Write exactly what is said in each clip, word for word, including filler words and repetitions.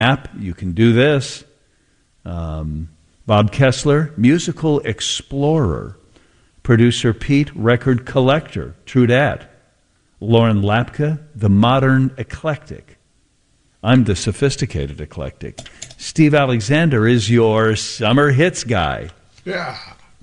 app, you can do this. Um, Bob Kessler, musical explorer. Producer Pete, record collector. True dat. Lauren Lapka, the modern eclectic. I'm the sophisticated eclectic. Steve Alexander is your summer hits guy. Yeah.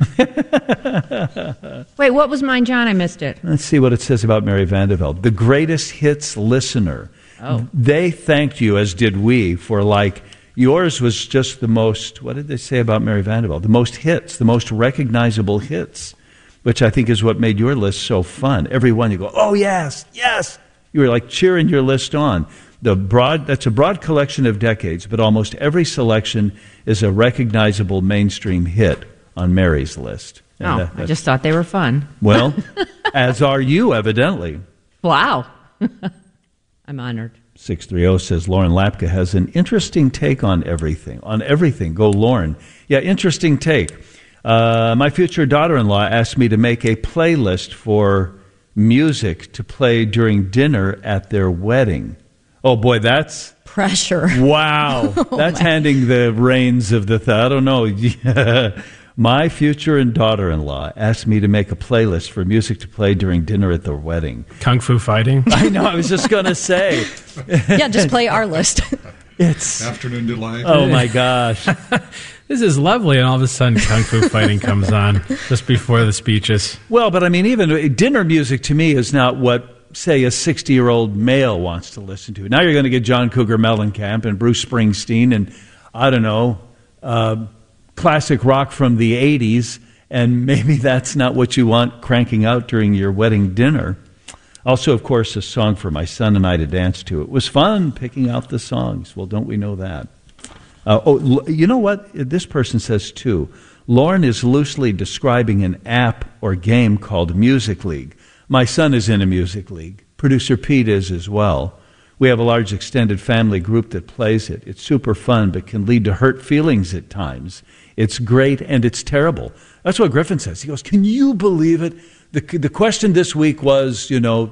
Wait, what was mine, John? I missed it. Let's see what it says about Mary Vandevelde. The greatest hits listener. Oh. They thanked you, as did we, for like, yours was just the most, what did they say about Mary Vandevelde? The most hits, the most recognizable hits, which I think is what made your list so fun. Every one you go, oh, yes, yes. You were like cheering your list on. The broad, that's a broad collection of decades, but almost every selection is a recognizable mainstream hit on Mary's list. And oh, that, I just thought they were fun. Well, as are you, evidently. Wow. I'm honored. six three zero says Lauren Lapka has an interesting take on everything. On everything. Go, Lauren. Yeah, interesting take. Uh, my future daughter-in-law asked me to make a playlist for music to play during dinner at their wedding. Oh, boy, that's... pressure. Wow. Oh, that's my. handing the reins of the... Th- I don't know. My future and daughter-in-law asked me to make a playlist for music to play during dinner at their wedding. Kung Fu Fighting? I know, I was just going to say. Yeah, just play our list. It's Afternoon Delight. Oh, my gosh. This is lovely, and all of a sudden Kung Fu Fighting comes on just before the speeches. Well, but I mean, even dinner music to me is not what, say, a sixty-year-old male wants to listen to. Now you're going to get John Cougar Mellencamp and Bruce Springsteen and, I don't know, uh, classic rock from the eighties, and maybe that's not what you want cranking out during your wedding dinner. Also, of course, a song for my son and I to dance to. It was fun picking out the songs. Well, don't we know that? Uh, oh, you know what? This person says, too. Lauren is loosely describing an app or game called Music League. My son is in a Music League. Producer Pete is as well. We have a large extended family group that plays it. It's super fun, but can lead to hurt feelings at times. It's great and it's terrible. That's what Griffin says. He goes, can you believe it? The, the question this week was, you know,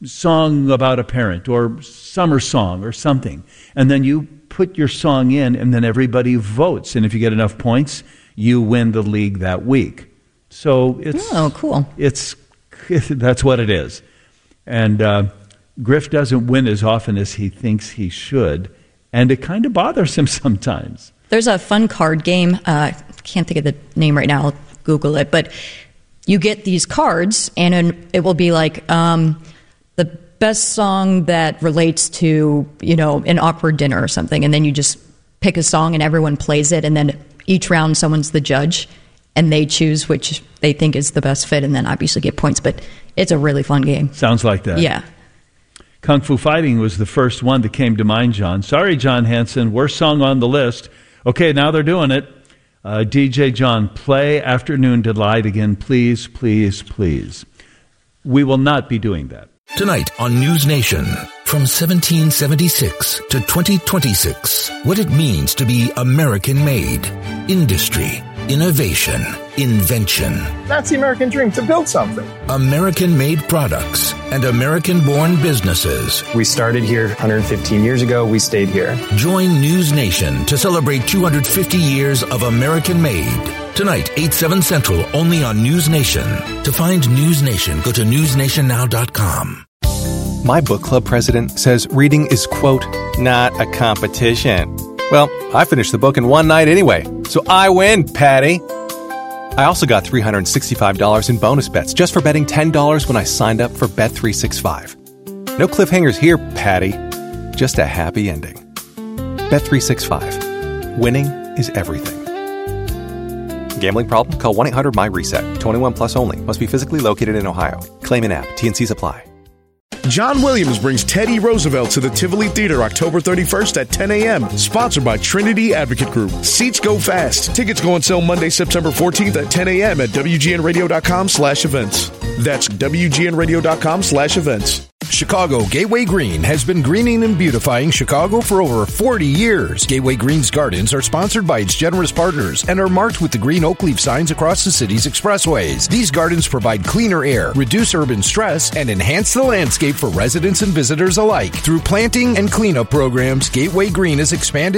song about a parent or summer song or something. And then you put your song in and then everybody votes. And if you get enough points, you win the league that week. So it's... Oh, cool. It's, that's what it is. And uh, Griff doesn't win as often as he thinks he should. And it kind of bothers him sometimes. There's a fun card game. I uh, can't think of the name right now. I'll Google it. But you get these cards, and it will be like um, the best song that relates to, you know, an awkward dinner or something. And then you just pick a song, and everyone plays it. And then each round, someone's the judge, and they choose which they think is the best fit, and then obviously get points. But it's a really fun game. Sounds like that. Yeah. Kung Fu Fighting was the first one that came to mind, John. Sorry, John Hanson. Worst song on the list. Okay, now they're doing it. Uh, D J John, play Afternoon Delight again, please, please, please. We will not be doing that. Tonight on News Nation, from seventeen seventy-six to twenty twenty-six, what it means to be American-made. Industry, innovation, invention. That's the American dream, to build something. American-made products and American-born businesses. We started here one hundred fifteen years ago. We stayed here. Join News Nation to celebrate two hundred fifty years of American-made. Tonight, eight, seven Central, only on News Nation. To find News Nation, go to news nation now dot com. My book club president says reading is, quote, not a competition. Well, I finished the book in one night anyway, so I win, Patty. I also got three hundred sixty-five dollars in bonus bets just for betting ten dollars when I signed up for Bet three sixty-five. No cliffhangers here, Patty. Just a happy ending. Bet three sixty-five. Winning is everything. Gambling problem? Call one eight hundred M Y reset. twenty-one plus only. Must be physically located in Ohio. Claim in app. T N Cs apply. John Williams brings Teddy Roosevelt to the Tivoli Theater October thirty-first at ten a.m. Sponsored by Trinity Advocate Group. Seats go fast. Tickets go on sale Monday, September fourteenth at ten a.m. at W G N radio dot com slash events. That's W G N radio dot com slash events. Chicago Gateway Green has been greening and beautifying Chicago for over forty years. Gateway Green's gardens are sponsored by its generous partners and are marked with the green oak leaf signs across the city's expressways. These gardens provide cleaner air, reduce urban stress, and enhance the landscape for residents and visitors alike. Through planting and cleanup programs, Gateway Green has expanded